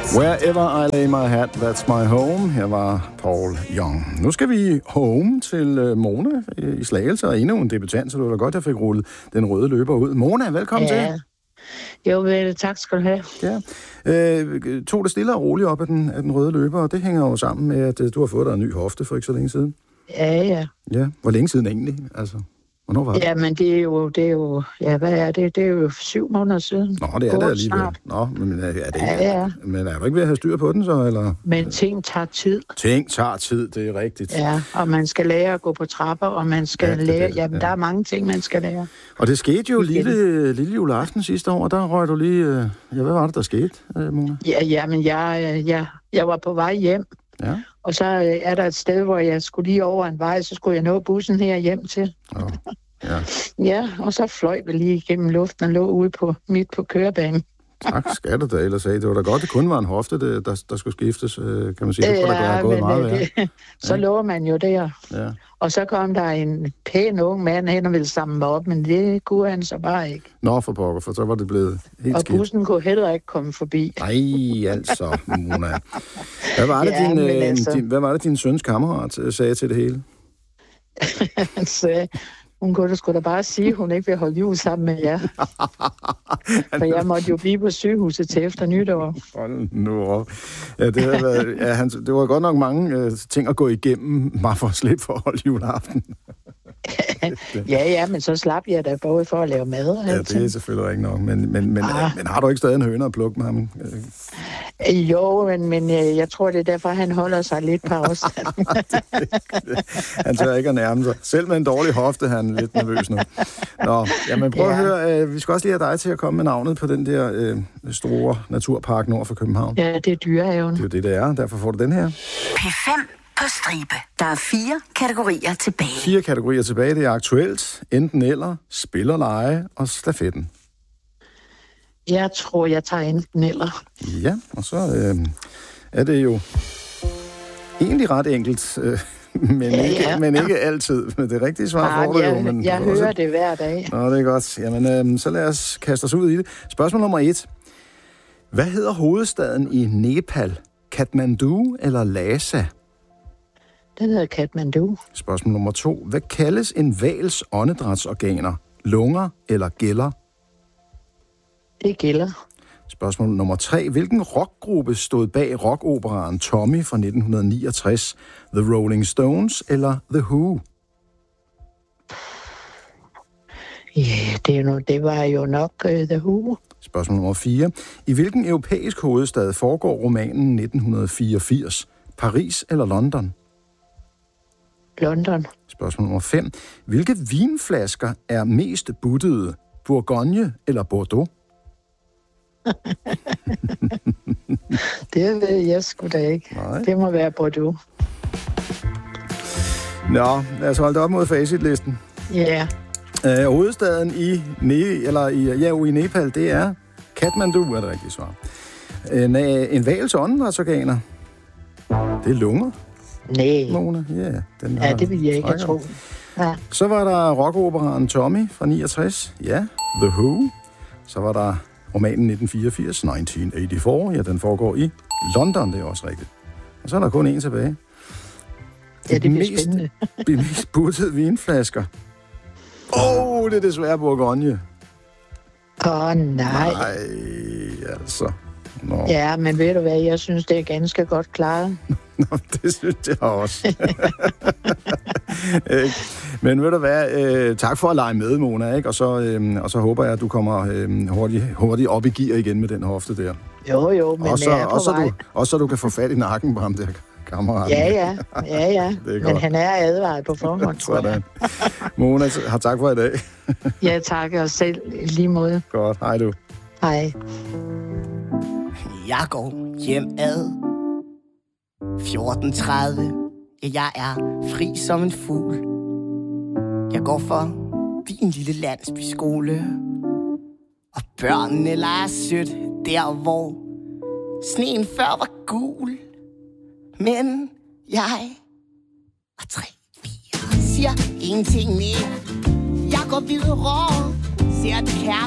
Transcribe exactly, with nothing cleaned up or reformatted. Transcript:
Wherever I lay my hat, that's my home. Her var Paul Young. Nu skal vi home til Mona i Slagelse, og endnu en debutant, så det var godt, jeg fik rullet den røde løber ud. Mona, velkommen ja. til. Jo, vel, tak skal du have. Ja. Øh, tog det stille og roligt op af den, af den røde løber, og det hænger jo sammen med, at du har fået dig en ny hofte for ikke så længe siden. Ja, ja. Ja, hvor længe siden egentlig? Altså, hvornår var det? Ja, men det er jo, det er jo, ja, hvad er det? Det er jo syv måneder siden. Nå, det er det alligevel. Nå, men er det ikke? Ja, ja. Men er du ikke ved at have styr på den så, eller? Men ting tager tid. Ting tager tid, det er rigtigt. Ja, og man skal lære at gå på trapper, og man skal ja, lære, jamen ja. Der er mange ting, man skal lære. Og det skete jo lille, lille juleaften sidste år, og der røg du lige, ja, hvad var det, der skete, Mona? Ja, ja, men jeg, jeg, jeg var på vej hjem. Ja. Og så er der et sted, hvor jeg skulle lige over en vej, så skulle jeg nå bussen her hjem til. Oh. Ja. Ja, og så fløj vi lige igennem luften og lå ude på midt på kørebanen. Tak skal du da ellers sige. Det var da godt, det kun var en hofte, det, der, der skulle skiftes, kan man sige. Det ja, der er gået meget det, det, så ja. Lå man jo der. Ja. Og så kom der en pæn ung mand hen og ville samle mig op, men det kunne han så bare ikke. Nå, for pokker, for så var det blevet helt og skidt. Og bussen kunne heller ikke komme forbi. Nej, altså, Mona. Hvad var det, ja, din, altså... din, hvad var det din søns kammerat sagde til det hele? Han sagde, hun kunne da sgu da bare sige, at hun ikke vil holde jul sammen med jer. For jeg måtte jo blive på sygehuset til efter nytår. Hold nu op. Ja, det, havde været, ja, han, det var godt nok mange uh, ting at gå igennem, bare for at slippe for at holde juleaften. ja, ja, men så slap jeg da både for at lave mad. Og ja, det er selvfølgelig ikke nok. Men, men, men, ah. men har du ikke stadig en høne at plukke med ham? Jo, men, men jeg tror, det er derfor, han holder sig lidt på afstand. Han tør ikke at nærme sig. Selv med en dårlig hofte, han er lidt nervøs nu. Nå, jamen prøv ja. at høre. Øh, vi skal også lige have dig til at komme med navnet på den der øh, store naturpark nord for København. Ja, det er Dyrehaven. Det er jo det, det er. Derfor får du den her. P fem på stribe. Der er fire kategorier tilbage. Fire kategorier tilbage. Det er aktuelt, enten eller, spillerleje og stafetten. Jeg tror, jeg tager enten eller. Ja, og så øh, er det jo egentlig ret enkelt, øh, men, ja, ikke, ja. men ikke altid. Men det rigtige svar får du jo. Men jeg hører også... det hver dag. Nå, det er godt. Jamen, øh, så lad os kaste os ud i det. Spørgsmål nummer et. Hvad hedder hovedstaden i Nepal? Kathmandu eller Lhasa? Den hedder Kathmandu. Spørgsmål nummer to. Hvad kaldes en hvals åndedrætsorganer? Lunger eller gælder? Det er gælder. Spørgsmål nummer tre. Hvilken rockgruppe stod bag rockoperaen Tommy fra nitten niogtres? The Rolling Stones eller The Who? Ja, yeah, det, no, det var jo nok uh, The Who. Spørgsmål nummer fire. I hvilken europæisk hovedstad foregår romanen nitten fireogfirs? Paris eller London? London. Spørgsmål nummer fem. Hvilke vinflasker er mest buttede? Bourgogne eller Bordeaux? Det ved jeg sgu da ikke. Nej. Det må være Bordeaux. Nå, lad os holde det op mod facitlisten. Ja. Yeah. Uh, hovedstaden i, ne- eller i, ja, i Nepal, det er Kathmandu, er det rigtige svar. En, en hvals åndedrætsorganer, det er lunger. Nej. Mona. Yeah, den ja, det vil jeg ikke tro. Ja. Så var der rockoperaen Tommy fra niogtres. Ja, The Who. Så var der romanen nitten fireogfirs, nitten eighty-four. Ja, den foregår i London, det er også rigtigt. Og så er der kun en tilbage. Ja, det bliver mest, spændende. De mest buttede vinflasker. Åh, oh, det er desværre Bourgogne. Åh, oh, nej. Nej, altså. Nå. Ja, men ved du hvad, jeg synes, det er ganske godt klaret. Nå, det synes jeg også. Men ved du hvad, øh, tak for at lege med, Mona, ikke? Og, så, øh, og så håber jeg, at du kommer øh, hurtigt, hurtigt op i gear igen med den hofte der. Jo, jo, men også, jeg er på også, vej. Du, også så du kan få fat i nakken på ham der kammeraten. Ja, ja, ja, ja. Men godt. Han er advaret på forhånd, tror jeg. Mona, har tak for i dag. Ja, tak, og selv lige måde. Godt, hej du. Hej. Jeg går hjem ad fjorten tredive. Jeg er fri som en fugl. Jeg går for din lille landsbyskole. Og børnene leger sødt der, hvor sneen før var gul. Men jeg og tre, fire siger ingenting mere. Jeg går videre, ser et kær